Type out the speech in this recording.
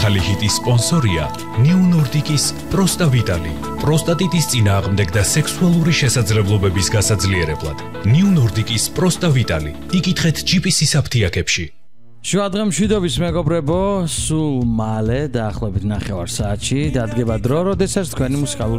ახალი ჰიტის სპონსორია New Nordic-ის პროსტავიტალი. პროსტატიტის წინააღმდეგ და სექსუალური შესაძლებლობების გასაძლიერებლად. New Nordic-ის პროსტავიტალი. იკითხეთ GPC-ის აფთიაქებში. შუადღე მშვიდობის მეგობრებო, სულ მალე დაახლოებით 9 საათში დადგება დრო, როდესაც თქვენი მუსიკალური